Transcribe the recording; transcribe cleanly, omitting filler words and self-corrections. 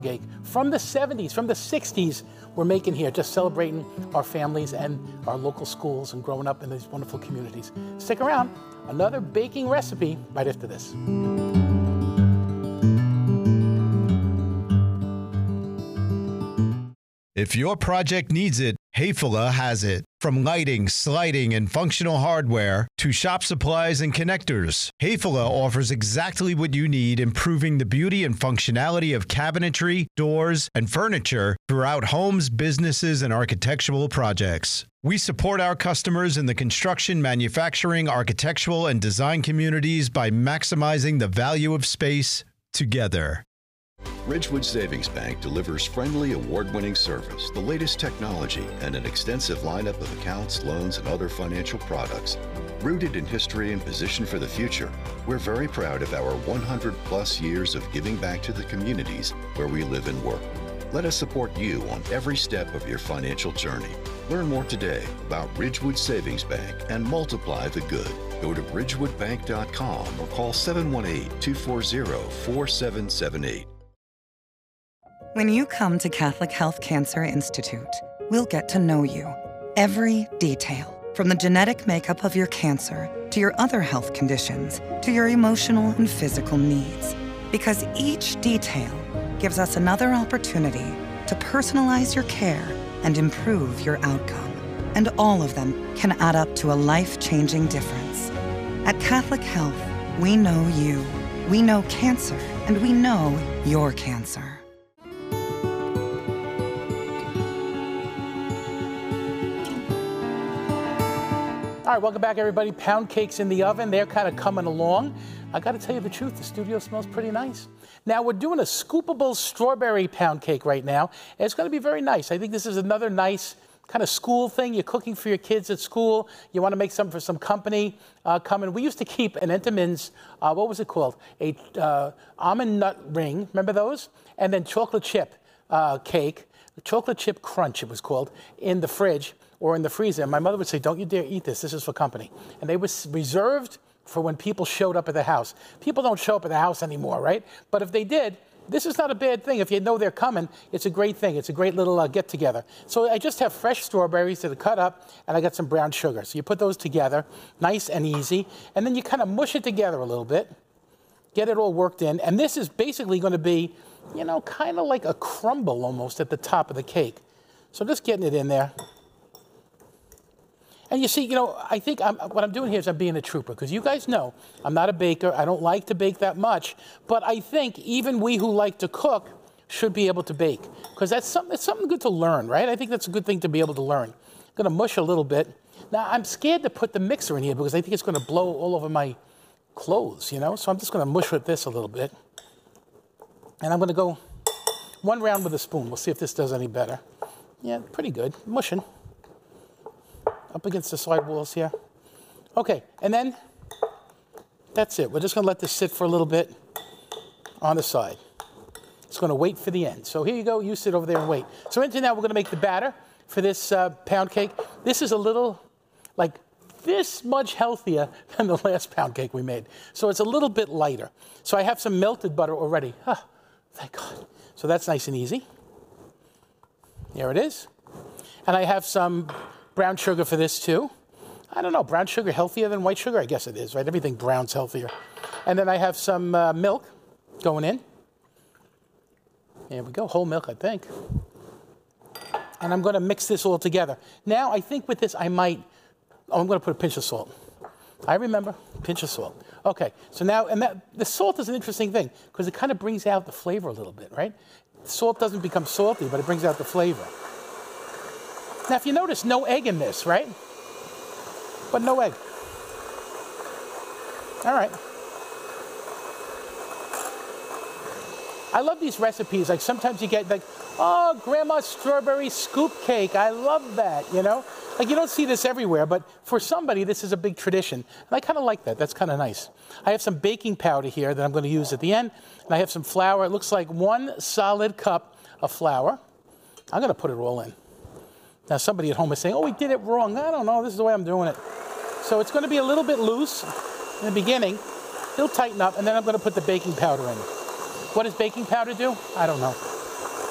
cake from the 70s, from the 60s, we're making here, just celebrating our families and our local schools and growing up in these wonderful communities. Stick around, another baking recipe right after this. If your project needs it, Hayfula has it. From lighting, sliding, and functional hardware to shop supplies and connectors, Hayfula offers exactly what you need, improving the beauty and functionality of cabinetry, doors, and furniture throughout homes, businesses, and architectural projects. We support our customers in the construction, manufacturing, architectural, and design communities by maximizing the value of space together. Ridgewood Savings Bank delivers friendly, award-winning service, the latest technology, and an extensive lineup of accounts, loans, and other financial products. Rooted in history and positioned for the future, we're very proud of our 100-plus years of giving back to the communities where we live and work. Let us support you on every step of your financial journey. Learn more today about Ridgewood Savings Bank and multiply the good. Go to ridgewoodbank.com or call 718-240-4778. When you come to Catholic Health Cancer Institute, we'll get to know you. Every detail, from the genetic makeup of your cancer to your other health conditions to your emotional and physical needs. Because each detail gives us another opportunity to personalize your care and improve your outcome. And all of them can add up to a life-changing difference. At Catholic Health, we know you, we know cancer, and we know your cancer. All right, welcome back, everybody. Pound cakes in the oven. They're kind of coming along. I got to tell you the truth, the studio smells pretty nice. Now, we're doing a scoopable strawberry pound cake right now. And it's going to be very nice. I think this is another nice kind of school thing. You're cooking for your kids at school. You want to make something for some company coming. We used to keep an Entenmann's, what was it called? A almond nut ring. Remember those? And then chocolate chip cake, chocolate chip crunch it was called, in the fridge or in the freezer. And my mother would say, don't you dare eat this. This is for company. And they were reserved for when people showed up at the house. People don't show up at the house anymore, right? But if they did, this is not a bad thing. If you know they're coming, it's a great thing. It's a great little get-together. So I just have fresh strawberries that are cut up, and I got some brown sugar. So you put those together, nice and easy, and then you kind of mush it together a little bit, get it all worked in. And this is basically going to be, you know, kind of like a crumble almost at the top of the cake. So just getting it in there. And you see, you know, I think what I'm doing here is I'm being a trooper, because you guys know I'm not a baker. I don't like to bake that much. But I think even we who like to cook should be able to bake, because it's something good to learn, right? I think that's a good thing to be able to learn. I'm going to mush a little bit. Now, I'm scared to put the mixer in here because I think it's going to blow all over my clothes, you know? So I'm just going to mush with this a little bit. And I'm going to go one round with a spoon. We'll see if this does any better. Yeah, pretty good. Mushing. Up against the side walls here. Okay, and then that's it. We're just going to let this sit for a little bit on the side. It's going to wait for the end. So here you go. You sit over there and wait. So into now, we're going to make the batter for this pound cake. This is a little, like this much healthier than the last pound cake we made. So it's a little bit lighter. So I have some melted butter already. Ah, thank God. So that's nice and easy. There it is. And I have some brown sugar for this too. I don't know, brown sugar healthier than white sugar? I guess it is, right? Everything brown's healthier. And then I have some milk going in. There we go, whole milk, I think. And I'm going to mix this all together. Now, I think with this, I'm going to put a pinch of salt. I remember, pinch of salt. Okay, so now, and the salt is an interesting thing, because it kind of brings out the flavor a little bit, right? Salt doesn't become salty, but it brings out the flavor. Now, if you notice, no egg in this, right? But no egg. All right. I love these recipes. Like sometimes you get like, oh, grandma's strawberry scoop cake. I love that, you know? Like you don't see this everywhere, but for somebody, this is a big tradition. And I kind of like that. That's kind of nice. I have some baking powder here that I'm going to use at the end. And I have some flour. It looks like 1 solid cup of flour. I'm going to put it all in. Now, somebody at home is saying, oh, we did it wrong. I don't know. This is the way I'm doing it. So it's going to be a little bit loose in the beginning. It'll tighten up, and then I'm going to put the baking powder in. What does baking powder do? I don't know.